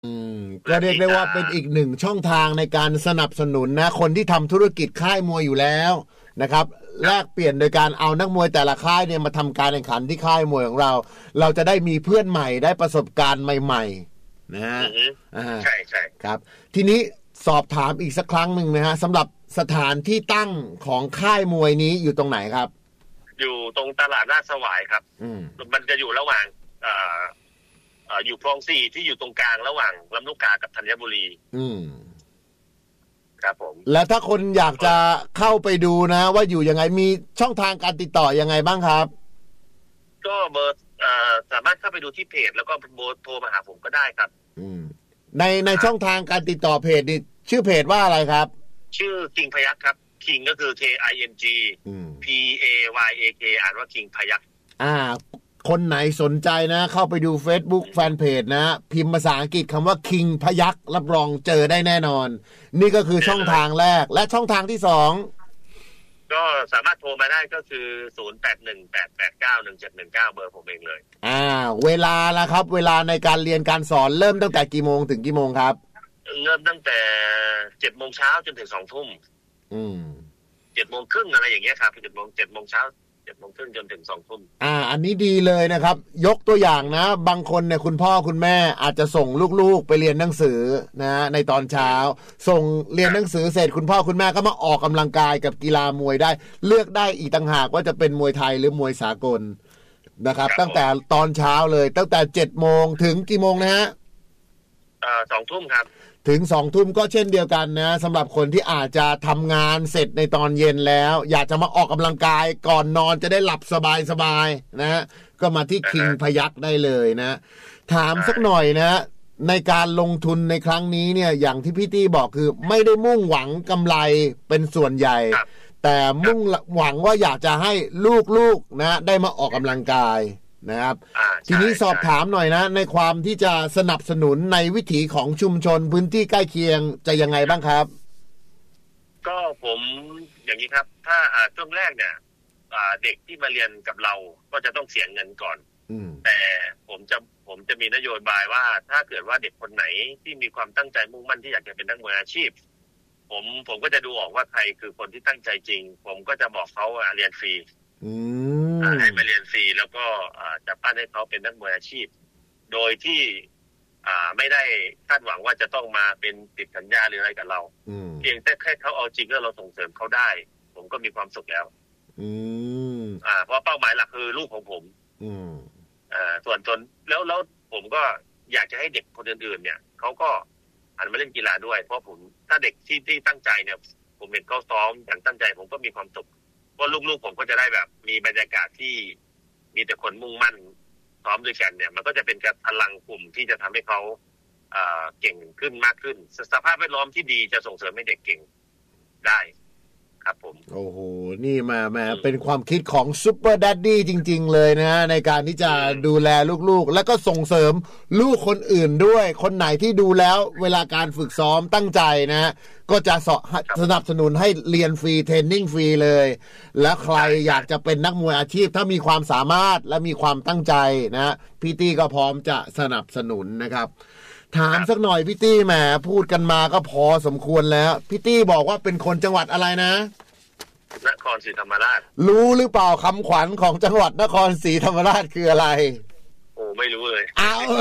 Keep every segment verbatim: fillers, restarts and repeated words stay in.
อืมก็เรียกได้ว่าเป็นอีกหนึ่งช่องทางในการสนับสนุนนะคนที่ทำธุรกิจค่ายมวยอยู่แล้วนะครับแลกเปลี่ยนโดยการเอานักมวยแต่ละค่ายเนี่ยมาทำการแข่งขันที่ค่ายมวยของเราเราจะได้มีเพื่อนใหม่ได้ประสบการณ์ใหม่ๆนะฮะใช่ใช่ครับทีนี้สอบถามอีกสักครั้งหนึ่งนะฮะสำหรับสถานที่ตั้งของค่ายมวยนี้อยู่ตรงไหนครับอยู่ตรงตลาดราชสวายครับมันจะอยู่ระหว่างอยู่คลองสี่ที่อยู่ตรงกลางระหว่างลำลูกกากับธัญบุรีอืมครับผมแล้วถ้าคนอยากจะเข้าไปดูนะว่าอยู่ยังไงมีช่องทางการติดต่อยังไงบ้างครับก็เบอร์สามารถเข้าไปดูที่เพจแล้วก็เบอร์โทรมาหาผมก็ได้ครับอืมในในช่องทางการติดต่อเพจนี่ชื่อเพจว่าอะไรครับชื่อคิงพยัคฆ์ครับคิงก็คือ K I N G P A Y A K อ่านว่าคิงพยัคฆ์อ่าคนไหนสนใจนะเข้าไปดู Facebook แฟนเพจนะพิมพ์ภาษาอังกฤษคำว่าคิงพยัคฆ์รับรองเจอได้แน่นอนนี่ก็คือช่องทางแรกและช่องทางที่สองก็สามารถโทรมาได้ก็คือศูนย์ แปด หนึ่ง แปด แปด เก้า หนึ่ง เจ็ด หนึ่ง เก้าเบอร์ผมเองเลยอ่าเวลาละครับเวลาในการเรียนการสอนเริ่มตั้งแต่กี่โมงถึงกี่โมงครับเริ่มตั้งแต่เจ็ดโมงเช้าจนถึงสองทุ่มอืมเจ็ดโมงครึ่งอะไรอย่างเงี้ยครับเจ็ดโมงเจ็ดโมงเช้าเจ็ดโมงครึ่งจนถึงสองทุ่มอ่าอันนี้ดีเลยนะครับยกตัวอย่างนะบางคนเนี่ยคุณพ่อคุณแม่อาจจะส่งลูกๆไปเรียนหนังสือนะในตอนเช้าส่งเรียนหนังสือเสร็จคุณพ่อคุณแม่ก็มาออกกำลังกายกับกีฬามวยได้เลือกได้อีกต่างหากว่าจะเป็นมวยไทยหรือมวยสากลนะครับตั้งแต่ตอนเช้าเลยตั้งแต่เจ็ดโมงถึงกี่โมงนะฮะอ่าสองทุ่มครับถึงสองทุ่มก็เช่นเดียวกันนะสำหรับคนที่อาจจะทำงานเสร็จในตอนเย็นแล้วอยากจะมาออกกำลังกายก่อนนอนจะได้หลับสบายๆนะก็มาที่คิงพยัคฆ์ได้เลยนะถามสักหน่อยนะในการลงทุนในครั้งนี้เนี่ยอย่างที่พี่ตี้บอกคือไม่ได้มุ่งหวังกำไรเป็นส่วนใหญ่แต่มุ่งหวังว่าอยากจะให้ลูกๆนะได้มาออกกำลังกายนะครับทีนี้สอบถามหน่อยนะในความที่จะสนับสนุนในวิถีของชุมชนพื้นที่ใกล้เคียงจะยังไงบ้างครับก็ผมอย่างนี้ครับถ้าช่วงแรกเนี่ยเด็กที่มาเรียนกับเราก็จะต้องเสียเงินก่อนแต่ผมจะผมจะมีนโยบายว่าถ้าเกิดว่าเด็กคนไหนที่มีความตั้งใจมุ่งมั่นที่อยากจะเป็นนักมวยอาชีพผมผมก็จะดูออกว่าใครคือคนที่ตั้งใจจริงผมก็จะบอกเขาเรียนฟรีให้มาเรียนฟรีแล้วก็จะปั้นให้เขาเป็นนักมวยอาชีพโดยที่ไม่ได้คาดหวังว่าจะต้องมาเป็นติดสัญญาหรืออะไรกับเราเพียงแต่แค่เขาเอาจริงแล้วเราส่งเสริมเขาได้ผมก็มีความสุขแล้วอ่าเพราะเป้าหมายหลักคือลูกของผมอ่าส่วนส่วนแล้วแล้วผมก็อยากจะให้เด็กคนอื่นๆเนี่ยเขาก็หันมาเล่นกีฬาด้วยเพราะผมถ้าเด็กที่ที่ตั้งใจเนี่ยผมเห็นเขาซ้อมอย่างตั้งใจผมก็มีความสุขว่าลูกๆผมก็จะได้แบบมีบรรยากาศที่มีแต่คนมุ่งมั่นซ้อมด้วยกันเนี่ยมันก็จะเป็นการพลังกลุ่มที่จะทำให้เขาเอ่อเก่งขึ้นมากขึ้นสภาพแวดล้อมที่ดีจะส่งเสริมให้เด็กเก่งได้ครับผมโอ้โหนี่มาแม่เป็นความคิดของซุปเปอร์ดัดดี้จริงๆเลยนะในการที่จะดูแลลูกๆแล้วก็ส่งเสริมลูกคนอื่นด้วยคนไหนที่ดูแล้วเวลาการฝึกซ้อมตั้งใจนะก็จะสนับสนุนให้เรียนฟรีเทรนนิ่งฟรีเลยและใครอยากจะเป็นนักมวยอาชีพถ้ามีความสามารถและมีความตั้งใจนะพี่ตี้ก็พร้อมจะสนับสนุนนะครับถามสักหน่อยพี่ตี้แหมพูดกันมาก็พอสมควรแล้วพี่ตี้บอกว่าเป็นคนจังหวัดอะไรนะนครศรีธรรมราชรู้หรือเปล่าคำขวัญของจังหวัดนครศรีธรรมราชคืออะไรโอ้ไม่รู้เลยอ้าว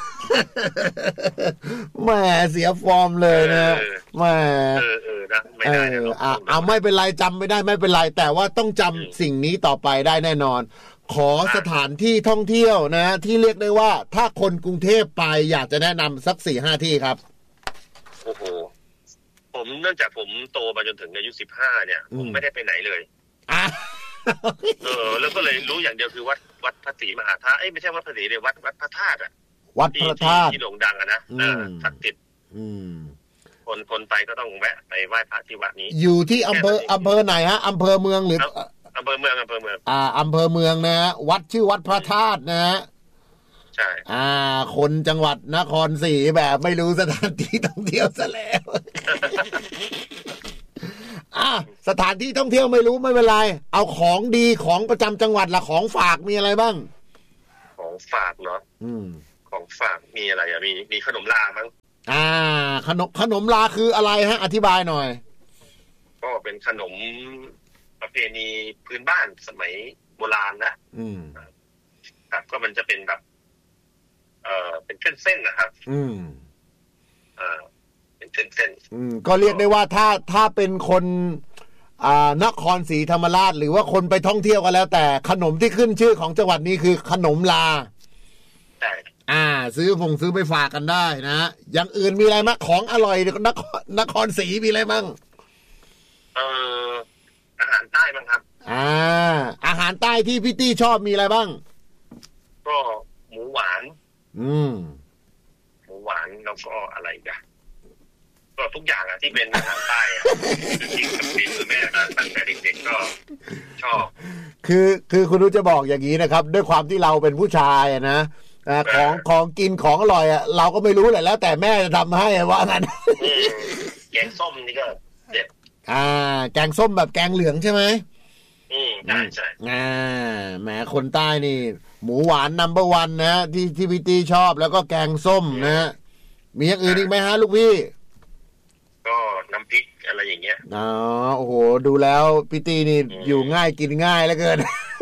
แหมเสียฟอร์มเลยนะแหมเออเออนะไม่ได้เออเอาไม่เป็นไรจำไม่ได้ไม่เป็นไรแต่ว่าต้องจำสิ่งนี้ต่อไปได้แน่นอนขอสถานที่ท่องเที่ยวนะที่เรียกได้ว่าถ้าคนกรุงเทพไปอยากจะแนะนำสัก สี่ห้า ที่ครับโอ้โหผมเนื่องจากผมโตมาจนถึงอายุสิบห้าเนี่ยผมไม่ได้ไปไหนเลยเออแล้วก็เลยรู้อย่างเดียวคือวัดวัดพระศรีมหาธาตุเอ้ยไม่ใช่วัดพระศรีเลยวัดวัดพระธาตุอ่ะวัดพระธาตุที่โด่งดังอะนะเออศักดิ์สิทธิ์คนคนไปก็ต้องแวะไปไหว้พระที่วัดนี้อยู่ที่อำเภออำเภอไหนฮะอำเภอเมืองหรืออำเภอเมืองอำเภอเมืองอ่าอำเภอเมืองนะวัดชื่อวัดพระธาตุนะฮะใช่อ่าคนจังหวัดนครศรีแบบไม่รู้สถานที่ท่องเที่ยวซะแล้วอ่าสถานที่ท่องเที่ยวไม่รู้ไม่เป็นไรเอาของดีของประจำจังหวัดละของฝากมีอะไรบ้างของฝากเนาะอืมขของฝากมีอะไรอ่ะมีมีขนมลามั้งอ่าขนมขนมลาคืออะไรฮะอธิบายหน่อยก็เป็นขนมประเพณีพื้นบ้านสมัยโบราณนะอืมครับก็มันจะเป็นแบบเอ่อเป็นเส้นๆนะครับอืมเอ่อเป็นเส้นๆอืมก็เรียกได้ว่าถ้าถ้าเป็นคนอ่านครศรีธรรมราชหรือว่าคนไปท่องเที่ยวก็แล้วแต่ขนมที่ขึ้นชื่อของจังหวัดนี้คือขนมลาใช่อ่าซื้อผงซื้อไปฝากกันได้นะอย่างอื่นมีอะไรมั้งของอร่อยนครนครศรีมีอะไรมั้งเอ่ออาหารใต้บ้างครับอ่าอาหารใต้ที่พี่ตี้ชอบมีอะไรบ้างก็หมูหวานอืมหมูหวานแล้วก็อะไรกันก็ทุกอย่างอะที่เป็นอาหารใต้อะจริงๆกับพี่คือแม่ตั้งแต่เด็กๆก็ชอบคือคือคุณรู้จะบอกอย่างนี้นะครับด้วยความที่เราเป็นผู้ชายนะของของกินของอร่อยอ่ะเราก็ไม่รู้แหละแล้วแต่แม่จะทำให้ว่างั้นแกงส้มนี่ก็เด็ดอ่าแกงส้มแบบแกงเหลืองใช่ไหมอืมใช่ใช่อ่าแหมคนใต้นี่หมูหวานนัมเบอร์วันนะที่ที่พี่ตีชอบแล้วก็แกงส้มนะมีอย่างอื่นอีกไหมฮะลูกพี่ก็น้ำพริกอะไรอย่างเงี้ยอ๋อโอ้โหดูแล้วพี่ตีนี่อยู่ง่ายกินง่ายเหลือเกิน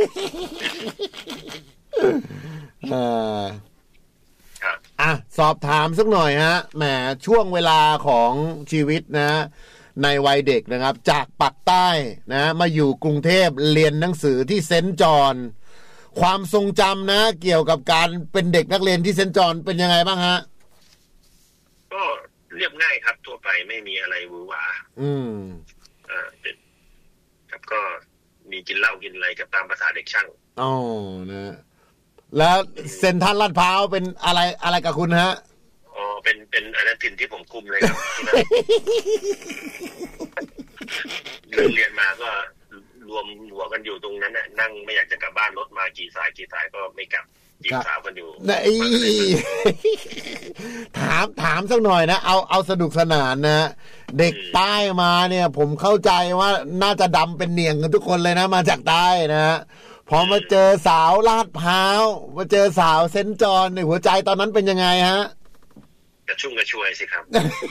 อ่าอ่ะสอบถามสักหน่อยฮะแหมช่วงเวลาของชีวิตนะในวัยเด็กนะครับจากปักใต้นะมาอยู่กรุงเทพเรียนหนังสือที่เซนต์จอห์นความทรงจำนะเกี่ยวกับการเป็นเด็กนักเรียนที่เซนต์จอห์นเป็นยังไงบ้างฮะก็เรียบง่ายครับทั่วไปไม่มีอะไรหวือหวาอืมอ่าเป็นครับก็มีกินเหล้ากินอะไรกับตามภาษาเด็กช่างอ๋อนะแล้วเซ็นทรัลลาดพร้าวเป็นอะไรอะไรกับคุณฮะอ๋อเป็นเป็นอันนั้นถิ่นที่ผมคุมเลยครับเรียนเรียนมาก็รวมหัวกันอยู่ตรงนั้นน่ะนั่งไม่อยากจะกลับบ้านรถมากี่สายกี่สายก็ไม่กลับจีบสาวกันอยู่ถามถามสักหน่อยนะเอาเอาสนุกสนานนะเด็กใต้มาเนี่ยผมเข้าใจว่าน่าจะดำเป็นเนียงกันทุกคนเลยนะมาจากใต้นะพอมาเจอสาวลาดพร้าวมาเจอสาวเซนต์จอห์นในหัวใจตอนนั้นเป็นยังไงฮะกระชุ่มกระชวยสิครับ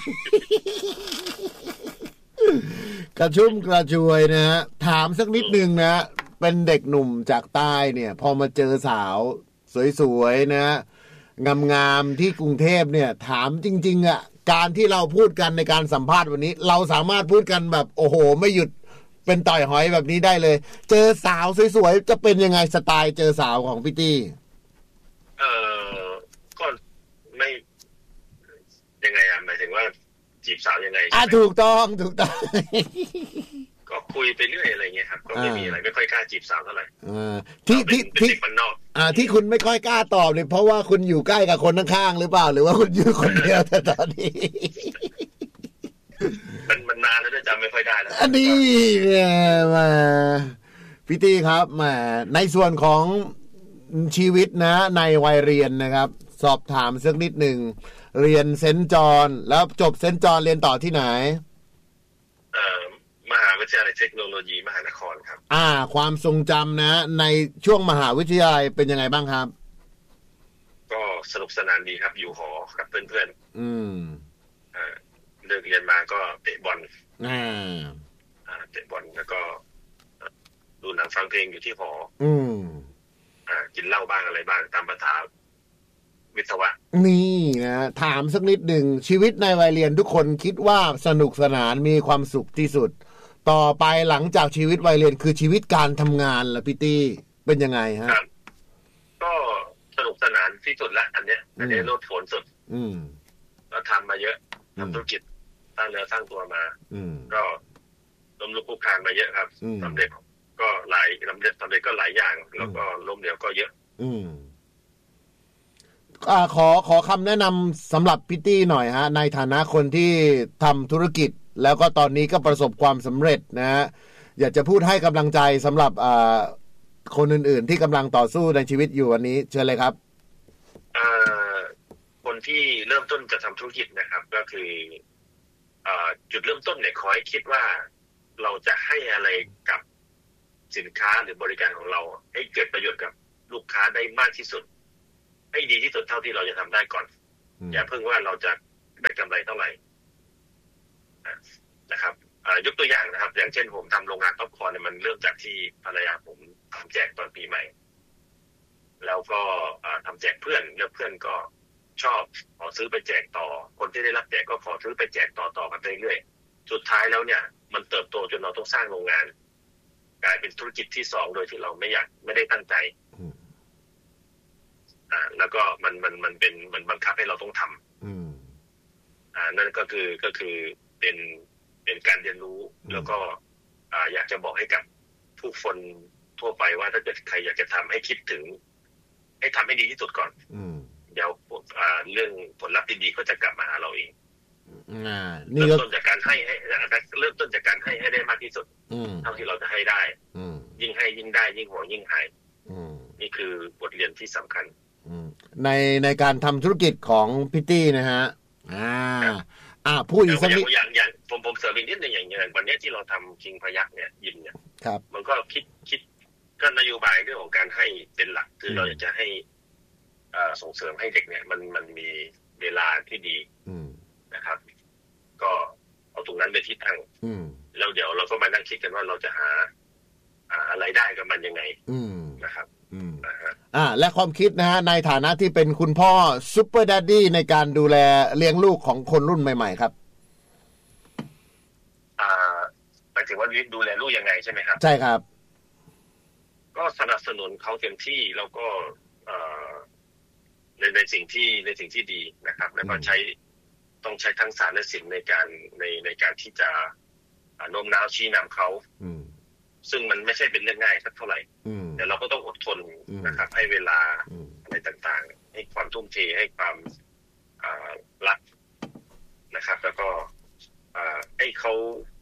กระชุ่มกระชวยนะฮะถามสักนิดนึงนะเป็นเด็กหนุ่มจากใต้เนี่ยพอมาเจอสาวสวยๆนะงามๆที่กรุงเทพเนี่ยถามจริงๆอ่ะการที่เราพูดกันในการสัมภาษณ์วันนี้เราสามารถพูดกันแบบโอ้โหไม่หยุดเป็นต่อยหอยแบบนี้ได้เลยเจอสาวสวยๆจะเป็นยังไงสไตล์เจอสาวของพี่ตี้เออก็ไม่ยังไงอ่ะหมายถึงว่าจีบสาวยังไงอ่ะถูกต้องถูกต้องก็คุยไปเรื่อยอะไรเงี้ยครับก็ไม่มีอะไรไม่ค่อยกล้าจีบสาวเท่าไหร่อ่าที่ที่ที่มันนอกอ่าที่คุณไม่ค่อยกล้าตอบเนี่ยเพราะว่าคุณอยู่ใกล้กับคนข้างๆหรือเปล่าหรือว่าคุณอยู่คนเดียวแต่ตอนนี้มันมันนานแล้วจำไม่ค่อยได้แล้วอันนี้เนี่ยมาพี่ตี้ครับมาในส่วนของชีวิตนะในวัยเรียนนะครับสอบถามสักนิดหนึ่งเรียนเซนต์จอห์นแล้วจบเซนต์จอห์นเรียนต่อที่ไหนเอ่อมหาวิทยาลัยเทคโนโลยีมหานครครับอ่าความทรงจำนะในช่วงมหาวิทยาลัยเป็นยังไงบ้างครับก็สนุกสนานดีครับอยู่หอกับเพื่อนๆอืมอ่าเลิกเรียนมาก็เตะบอลอ่าอ่าเตะบอลแล้วก็ดูหนังฟังเพลงอยู่ที่หออืมอ่ากินเหล้าบ้างอะไรบ้างตามภาษาวิศวะนี่นะถามสักนิดหนึ่งชีวิตในวัยเรียนทุกคนคิดว่าสนุกสนานมีความสุขที่สุดต่อไปหลังจากชีวิตวัยเรียนคือชีวิตการทำงานล่ะพี่ตี้เป็นยังไงฮะก็สนุกสนานที่สุดละอันเนี้ยอันนี้โลดโผนสุดอืมเราทำมาเยอะทำธุรกิจสร้างเนื้อสร้างตัวมาอืมก็ล้มลุกคลุกคลานมาเยอะครับสำเร็จก็หลายสำเร็จสำเร็จก็หลายอย่างแล้วก็ล้มเหลวก็เยอะอืมอ่าขอขอคำแนะนำสำหรับพี่ตี้หน่อยฮะในฐานะคนที่ทำธุรกิจแล้วก็ตอนนี้ก็ประสบความสำเร็จนะฮะอยากจะพูดให้กำลังใจสำหรับอ่าคนอื่นๆที่กำลังต่อสู้ในชีวิตอยู่วันนี้เชิญเลยครับอ่าคนที่เริ่มต้นจะทำธุรกิจนะครับก็คืออ่าจุดเริ่มต้นเนี่ยขอให้คิดว่าเราจะให้อะไรกับสินค้าหรือบริการของเราให้เกิดประโยชน์กับลูกค้าได้มากที่สุดให้ดีที่สุดเท่าที่เราจะทำได้ก่อนอย่าเพิ่งว่าเราจะได้กำไรเท่าไหร่นะครับยกตัวอย่างนะครับอย่างเช่นผมทำโรงงานป๊อปคอร์นเนี่ยมันเริ่มจากที่ภรรยาผมทำแจกตอนปีใหม่แล้วก็ทำแจกเพื่อนแล้วเพื่อนก็ชอบขอซื้อไปแจกต่อคนที่ได้รับแจกก็ขอซื้อไปแจกต่อต่อกันไปเรื่อยสุดท้ายแล้วเนี่ยมันเติบโตจนเราต้องสร้างโรงงานกลายเป็นธุรกิจที่สองโดยที่เราไม่อยากไม่ได้ตั้งใจอ่าแล้วก็มันมันมันเป็นมันบังคับให้เราต้องทำอ่านั่นก็คือก็คือเป็นเป็นการเรียนรู้แล้วก็อ่าอยากจะบอกให้กับผู้คนทั่วไปว่าถ้าเกิดใครอยากจะทำให้คิดถึงให้ทำให้ดีที่สุดก่อนเดี๋ยวอ่าเรื่องผลลัพธ์ดีๆก็จะกลับมาหาเราเองเริ่มต้นจากการให้ให้เริ่มต้นจากการให้ให้ได้มากที่สุดเท่าที่เราจะให้ได้ยิ่งให้ยิ่งได้ยิ่งหวงยิ่งให้นี่คือบทเรียนที่สำคัญในในการทำธุรกิจของพี่ตี้นะฮะอ่าอ่าพูดอีกสักนิดอย่างอย่างผมผมเสริมอีกนิดนึงอย่างเงี้ยวันนี้ที่เราทำคิงพยัคฆ์เนี่ยยิมเนี่ยครับมันก็คิดคิดก็นโยบายเรื่องของการให้เป็นหลักคือเราอยากจะให้อ่าส่งเสริมให้เด็กเนี่ยมันมันมีเวลาที่ดีนะครับก็เอาตรงนั้นเป็นที่ตั้งแล้วเดี๋ยวเราก็มานั่งคิดกันว่าเราจะหาอะไรได้กับมันยังไงนะครับอ่าและความคิดนะฮะในฐานะที่เป็นคุณพ่อซุปเปอร์ดัดดี้ในการดูแลเลี้ยงลูกของคนรุ่นใหม่ๆครับอ่าหมายถึงว่าดูแลลูกยังไงใช่ไหมครับใช่ครับก็สนับสนุนเขาเต็มที่แล้วก็ในในสิ่งที่ในสิ่งที่ดีนะครับแล้วก็ใช้ต้องใช้ทั้งศาสตร์และศิลป์ในการในในการที่จะโน้มน้าวชี้นำเขาซึ่งมันไม่ใช่เป็นเรื่องง่ายสักเท่าไหร่แต่เราก็ต้องอดทนนะครับให้เวลาอะไรต่างๆให้ความทุ่มเทให้ความรักนะครับแล้วก็ให้เขา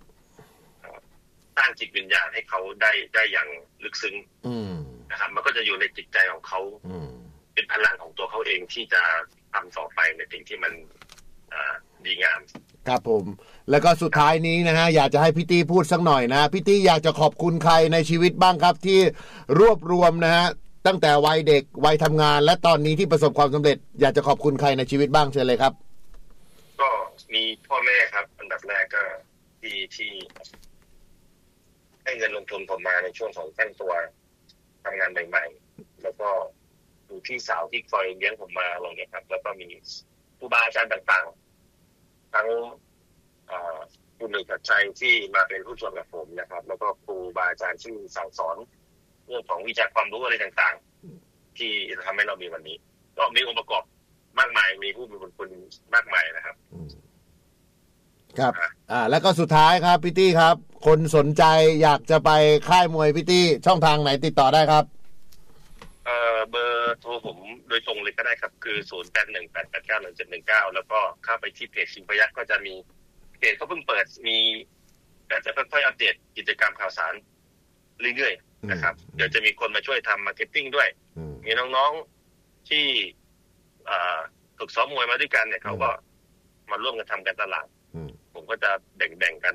สร้างจิตวิญญาณให้เขาได้ได้อย่างลึกซึ้งนะครับมันก็จะอยู่ในจิตใจของเขาเป็นพลังของตัวเขาเองที่จะทำต่อไปในสิ่งที่มันดีงามครับผมแล้วก็สุดท้ายนี้นะฮะอยากจะให้พี่ตี้พูดสักหน่อยนะพี่ตี้อยากจะขอบคุณใครในชีวิตบ้างครับที่รวบรวมนะฮะตั้งแต่วัยเด็กวัยทำงานและตอนนี้ที่ประสบความสำเร็จอยากจะขอบคุณใครในชีวิตบ้างเชิญเลยครับก็มีพ่อแม่ครับอันดับแรกก็ที่ที่ให้เงินลงทุนผมมาในช่วงของตั้งตัวทำงานใหม่ๆแล้วก็มีพี่สาวที่คอยเลี้ยงผมมาอะไรเงี้ยครับแล้วก็มีครูบาอาจารย์ต่างๆทั้งคุณหนึ่งกับใจที่มาเป็นผู้ช่วยกับผมนะครับแล้วก็ครูบาอาจารย์ที่สั่งสอนเรื่องของวิชาความรู้อะไรต่างๆที่ทำให้เรามีวันนี้ก็มีองค์ประกอบมากมายมีผู้มีบุญคุณมากมายนะครับครับอ่าแล้วก็สุดท้ายครับพี่ตี้ครับคนสนใจอยากจะไปค่ายมวยพี่ตี้ช่องทางไหนติดต่อได้ครับเอ่อเบอร์โทรผมโดยตรงเลยก็ได้ครับคือศูนย์ แปด หนึ่ง แปด แปด เก้า หนึ่ง เจ็ด หนึ่ง เก้าแล้วก็เข้าไปที่เพจคิงพยัคฆ์ก็จะมีเพจเขาเพิ่งเปิดมีแต่จะค่อยๆอัปเดตกิจกรรมข่าวสารเรื่อยๆนะครับเดี๋ยวจะมีคนมาช่วยทำมาร์เก็ตติ้งด้วยมีน้องๆที่ฝึกซ้อมมวยมาด้วยกันเนี่ยเขาก็มาร่วมกันทำการตลาดผมก็จะแบ่งๆกัน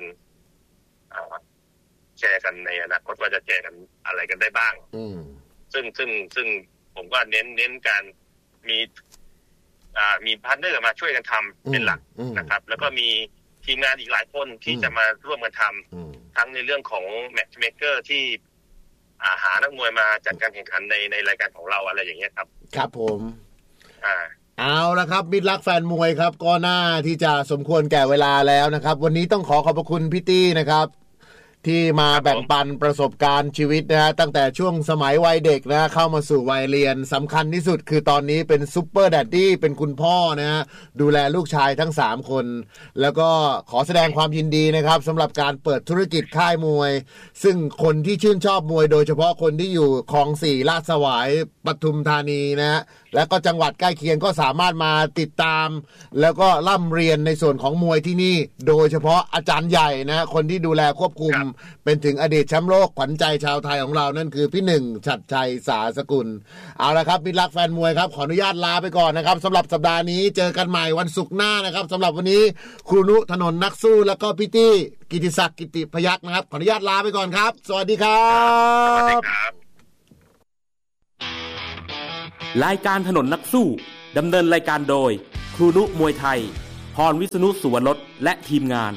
แชร์กันในอนาคตว่าจะแชร์กันอะไรกันได้บ้างซึ่งซึ่งซึ่งผมก็เน้นเน้นการมีอ่ามีพาร์ทเนอร์มาช่วยกันทำเป็นหลักนะครับแล้วก็มีทีมงานอีกหลายคนที่จะมาร่วมกันทำทั้งในเรื่องของแมตช์เมคเกอร์ที่อาหานักมวยมาจัดการแข่งขันในในรายการของเราอะไรอย่างเงี้ยครับครับผมอ่าเอาละครับมิตรรักแฟนมวยครับก็น่าที่จะสมควรแก่เวลาแล้วนะครับวันนี้ต้องขอขอบพระคุณพี่ตี้นะครับที่มาแบ่งปันประสบการณ์ชีวิตนะฮะตั้งแต่ช่วงสมัยวัยเด็กนะเข้ามาสู่วัยเรียนสำคัญที่สุดคือตอนนี้เป็นซุปเปอร์แดดดี้เป็นคุณพ่อนะฮะดูแลลูกชายทั้งสามคนแล้วก็ขอแสดงความยินดีนะครับสำหรับการเปิดธุรกิจค่ายมวยซึ่งคนที่ชื่นชอบมวยโดยเฉพาะคนที่อยู่คลองสี่ลาดสวายปทุมธานีนะฮะและก็จังหวัดใกล้เคียงก็สามารถมาติดตามแล้วก็ร่ำเรียนในส่วนของมวยที่นี่โดยเฉพาะอาจารย์ใหญ่นะคนที่ดูแลควบคุมเป็นถึงอดีตแชมป์โลกขวัญใจชาวไทยของเรานั่นคือพี่หนึ่งฉัตรชัยสาสกุลเอาละครับมิตรรักแฟนมวยครับขออนุญาตลาไปก่อนนะครับสำหรับสัปดาห์นี้เจอกันใหม่วันศุกร์หน้านะครับสำหรับวันนี้ครูนุถนนนักสู้แล้วก็พี่ตี้กิติศักดิ์กิติพยัคฆ์นะครับขออนุญาตลาไปก่อนครับสวัสดีครับสวัสดีครับรายการถนนนักสู้ดำเนินรายการโดยครูนุมวยไทยพรวิษณุสุวรรณและทีมงาน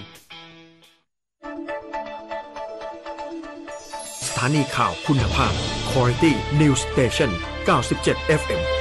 สถานีข่าวคุณภาพ Quality News Station เก้าสิบเจ็ด เอฟ เอ็ม